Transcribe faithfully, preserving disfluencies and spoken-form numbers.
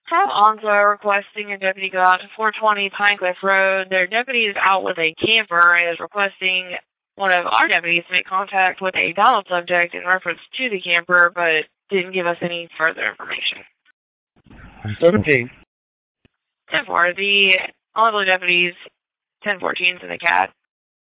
Have Onslow requesting a deputy go out to four twenty Pinecliff Road. Their deputy is out with a camper and is requesting one of our deputies to make contact with a dialed subject in reference to the camper, but didn't give us any further information. seventeen. ten four, the Onslow deputies, ten fourteen is in the cat.